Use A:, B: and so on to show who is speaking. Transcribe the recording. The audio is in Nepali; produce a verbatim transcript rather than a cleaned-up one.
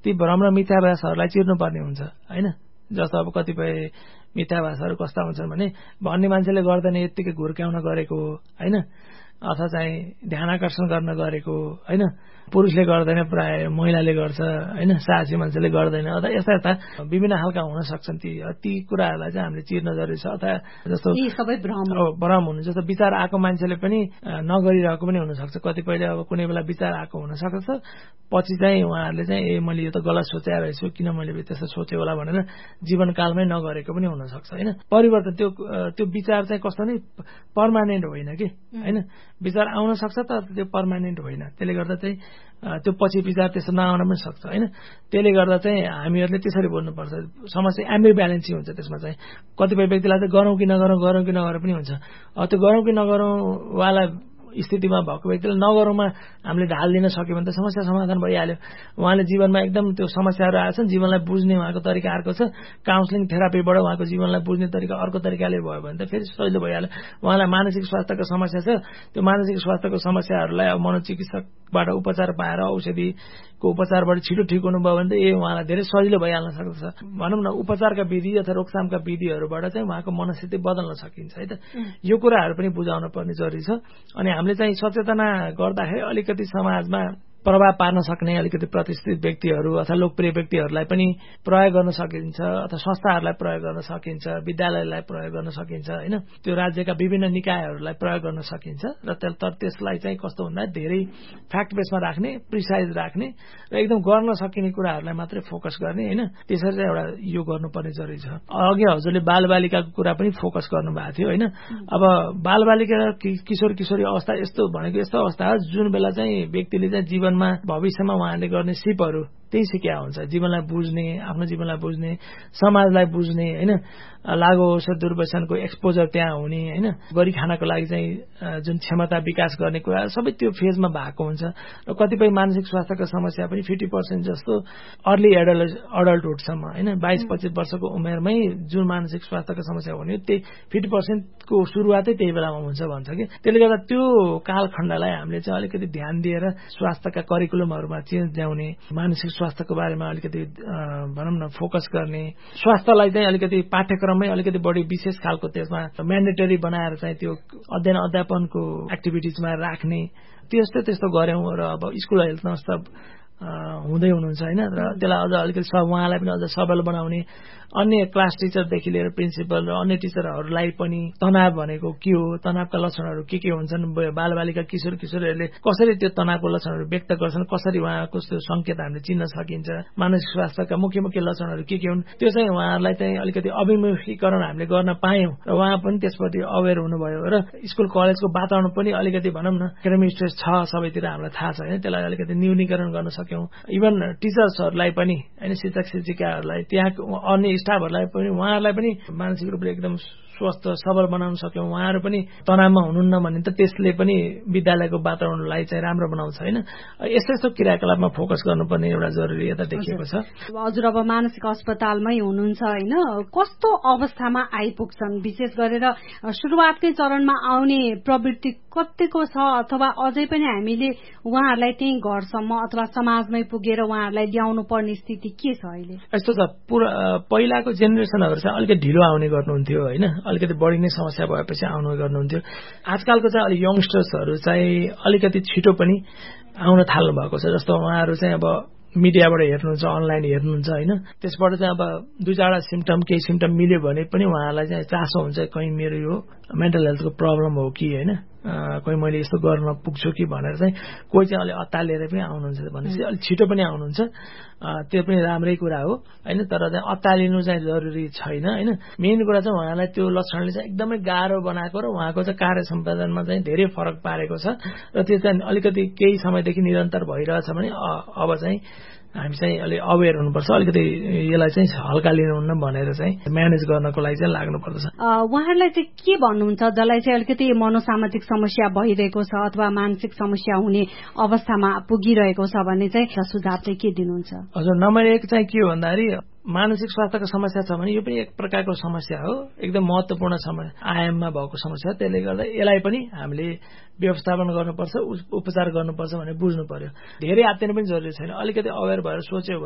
A: ती भ्रम र मिथ्याभासहरूलाई चिर्नुपर्ने हुन्छ हैन। जस्तो अब कतिपय मिथ्याभासहरू कस्ता हुन्छन् भने भन्ने मान्छेले गर्दैन यत्तिकै घुर्क्याउन गरेको हैन, अथवा चाहिँ ध्यान आकर्षण गर्न गरेको हैन, पुरुषले गर्दैन प्राय महिलाले गर्छ हैन, साहसी मान्छेले गर्दैन, अथवा यस्ता यस्ता विभिन्न खालका हुन सक्छन्। ती ती कुराहरूलाई चाहिँ हामीले चिर्न जरुरी छ। अथवा जस्तो
B: यी सबै भ्रम
A: भ्रम हुनु, जस्तो विचार आएको मान्छेले पनि नगरिरहेको पनि हुन सक्छ। कतिपयले अब कुनै बेला विचार आएको हुन सक्छ, पछि चाहिँ उहाँहरूले चाहिँ ए मैले यो त गलत सोचेर रहेछु, किन मैले त्यस्तो सोचे होला भनेर जीवनकालमै नगरेको पनि हुन सक्छ हैन। परिवर्तन त्यो त्यो विचार चाहिँ कस्तो नि पर्मानेन्ट होइन कि हैन, विचार आउन सक्छ तर त्यो पर्मानेन्ट होइन। त्यसले गर्दा चाहिँ त्यो पछि विचार त्यस्तो नआउन पनि सक्छ हैन। त्यसले गर्दा चाहिँ हामीहरूले त्यसरी बोल्नुपर्छ। समस्या एम्बिभ्यालेन्सी हुन्छ त्यसमा चाहिँ। कतिपय व्यक्तिलाई चाहिँ गरौँ कि नगरौँ गरौँ कि नगरौँ पनि हुन्छ। त्यो गरौँ कि नगरौँ वाला स्थितिमा भएको व्यक्तिले नगरौँमा हामीले ढाल दिन सक्यो भने त समस्या समाधान भइहाल्यो। उहाँले जीवनमा एकदम त्यो समस्याहरू आएछन्, जीवनलाई बुझ्ने उहाँको तरिका अर्को छ, काउन्सिलिङ थेरापीबाट उहाँको जीवनलाई बुझ्ने तरिका अर्को तरिकाले भयो भने त फेरि सजिलो भइहाल्यो। उहाँलाई मानसिक स्वास्थ्यको समस्या छ, त्यो मानसिक स्वास्थ्यको समस्याहरूलाई अब मनोचिकित्सकबाट उपचार पाएर औषधिको उपचारबाट छिटो ठिक हुनुभयो भने त ए उहाँलाई धेरै सजिलो भइहाल्न सक्छ। भनौँ न उपचारका विधि अथवा रोकथामका विधिहरूबाट चाहिँ उहाँको मनस्थिति बदल्न सकिन्छ है त। यो कुराहरू पनि बुझाउन पर्ने जरुरी छ। अनि हामीले चाहिँ सचेतना गर्दाखेरि अलिकति समाजमा प्रभाव पार्न सक्ने अलिकति प्रतिष्ठित व्यक्तिहरू अथवा लोकप्रिय व्यक्तिहरूलाई पनि प्रयोग गर्न सकिन्छ, अथवा संस्थाहरूलाई प्रयोग गर्न सकिन्छ, विद्यालयलाई प्रयोग गर्न सकिन्छ हैन, त्यो राज्यका विभिन्न निकायहरूलाई प्रयोग गर्न सकिन्छ। र तर त्यसलाई चाहिँ कस्तो भन्दा धेरै फ्याक्ट बेसमा राख्ने, प्रिसाइज राख्ने र एकदम गर्न सकिने कुराहरूलाई मात्रै फोकस गर्ने हैन। त्यसरी चाहिँ एउटा यो गर्नुपर्ने जरुरी छ। अघि हजुरले बालबालिकाको कुरा पनि फोकस गर्नुभएको थियो हैन। अब बालबालिका किशोर किशोरी अवस्था यस्तो भनेको यस्तो अवस्था हो जुन बेला चाहिँ व्यक्तिले चाहिँ जीवन भविष्यमा उहाँले गर्ने सिपहरू त्यही सिक्या हुन्छ। जीवनलाई बुझ्ने, आफ्नो जीवनलाई बुझ्ने, समाजलाई बुझ्ने हैन, लागु औषध दुर्व्यसनको एक्सपोजर त्यहाँ हुने हैन, गरी खानको लागि चाहिँ जुन क्षमता विकास गर्ने कुरा सबै त्यो फेजमा भएको हुन्छ। र कतिपय मानसिक स्वास्थ्यको समस्या पनि फिफ्टी पर्सेन्ट जस्तो अर्ली एडल्ट अडल्टहुडसम्म हैन, बाइस पच्चिस वर्षको उमेरमै जुन मानसिक स्वास्थ्यको समस्या हुने त्यही फिफ्टी पर्सेन्टको सुरुवातै त्यही बेलामा हुन्छ भन्छ कि। त्यसले गर्दा त्यो कालखण्डलाई हामीले चाहिँ अलिकति ध्यान दिएर स्वास्थ्यका करिकुलमहरूमा चेन्ज ल्याउने, मानसिक स्वास्थ्यको बारेमा अलिकति भनौँ न फोकस गर्ने, स्वास्थ्यलाई चाहिँ अलिकति पाठ्यक्रममै अलिकति बढी विशेष खालको त्यसमा म्यान्डेटरी बनाएर चाहिँ त्यो अध्ययन अध्यापनको एक्टिभिटिजमा राख्ने, त्यस्तो त्यस्तो गर्यौं। र अब स्कुल हेल्थ नर्स त हुँदै हुनुहुन्छ हैन, र त्यसलाई अझ अलिकति उहाँलाई पनि अझ सबल बनाउने, अन्य क्लास टिचरदेखि लिएर प्रिन्सिपल र अन्य टिचरहरूलाई पनि तनाव भनेको के हो, तनावका लक्षणहरू के के हुन्छन्, बालबालिका किशोर किशोरीहरूले कसरी त्यो तनावको लक्षणहरू व्यक्त गर्छन्, कसरी उहाँको त्यो संकेत हामीले चिन्न सकिन्छ, मानसिक स्वास्थ्यका मुख्य मुख्य लक्षणहरू के के हुन्, त्यो चाहिँ उहाँहरूलाई चाहिँ अलिकति अभिमुखीकरण हामीले गर्न पायौं र उहाँ पनि त्यसपछि अवेर हुनुभयो। र स्कुल कलेजको वातावरण पनि अलिकति भनौँ न एकाडेमिक स्ट्रेस छ सबैतिर हामीलाई थाहा छ हैन, त्यसलाई अलिकति न्यूनीकरण गर्न सक्यौं। इभन टिचर्सहरूलाई पनि हैन, शिक्षक शिक्षिकाहरूलाई, त्यहाँ अन्य स्टाफहरूलाई पनि उहाँहरूलाई पनि मानसिक रूपले एकदम स्वस्थ सबल बनाउन सक्यौं। उहाँहरू पनि तनावमा हुनुहुन्न भने त त्यसले पनि विद्यालयको वातावरणलाई चाहिँ राम्रो बनाउँछ हैन। यस्तो यस्तो क्रियाकलापमा फोकस गर्नुपर्ने एउटा जरुरी यता देखिएको छ।
B: हजुर अब मानसिक अस्पतालमै हुनुहुन्छ हैन, कस्तो अवस्थामा आइपुग्छन्? विशेष गरेर सुरुवातकै चरणमा आउने प्रवृत्ति कतिको छ, अथवा अझै पनि हामीले उहाँहरूलाई त्यही घरसम्म अथवा समाजमै पुगेर उहाँहरूलाई ल्याउनु पर्ने स्थिति के छ अहिले?
A: यस्तो छ, पुरा पहिलाको जेनेरेसनहरू चाहिँ अलिकति ढिलो आउने गर्नुहुन्थ्यो हैन, अलिकति बढी नै समस्या भएपछि आउनु गर्नुहुन्थ्यो। आजकलको चाहिँ अलि यंगस्टर्सहरू चाहिँ अलिकति छिटो पनि आउन थाल्नु भएको छ। जस्तो उहाँहरू चाहिँ अब मिडियाबाट हेर्नुहुन्छ, अनलाइन हेर्नुहुन्छ हैन, त्यसबाट चाहिँ अब दुई चारवटा सिम्पटम केही सिम्पटम मिल्यो भने पनि उहाँहरूलाई चाहिँ चासो हुन्छ कहीँ मेरो यो मेन्टल हेल्थको प्रब्लम हो कि हैन, कोही मैले यस्तो गर्न पुग्छु कि भनेर चाहिँ कोही चाहिँ अलि अत्तालिएर पनि आउनुहुन्छ भनेपछि अलिक छिटो पनि आउनुहुन्छ। त्यो पनि राम्रै कुरा हो हैन, तर चाहिँ अत्तालिनु चाहिँ जरुरी छैन हैन। मेन कुरा चाहिँ उहाँलाई त्यो लक्षणले चाहिँ एकदमै गाह्रो बनाएको र उहाँको चाहिँ कार्य सम्पादनमा चाहिँ धेरै फरक पारेको छ र त्यो चाहिँ अलिकति केही समयदेखि निरन्तर भइरहेछ भने अब चाहिँ हामी चाहिँ अलि अवेर हुनुपर्छ, अलिकति यसलाई चाहिँ हल्का लिनुहुन्न भनेर चाहिँ म्यानेज गर्नको लागि चाहिँ लाग्नु पर्दछ।
B: उहाँहरूलाई चाहिँ के भन्नुहुन्छ जसलाई चाहिँ अलिकति मनोसामाजिक समस्या भइरहेको छ अथवा मानसिक समस्या हुने अवस्थामा पुगिरहेको छ भने चाहिँ सुझाव चाहिँ के दिनुहुन्छ?
A: हजुर, नम्बर एक चाहिँ के हो भन्दाखेरि मानसिक स्वास्थ्यको समस्या छ भने यो पनि एक प्रकारको समस्या हो, एकदम महत्वपूर्ण आयाममा भएको समस्या। त्यसले गर्दा यसलाई पनि हामीले व्यवस्थापन गर्नुपर्छ, उपचार गर्नुपर्छ भने बुझ्नु पर्यो। धेरै आत्तिनु पनि जरुरी छैन, अलिकति अवेर भएर सोच्यो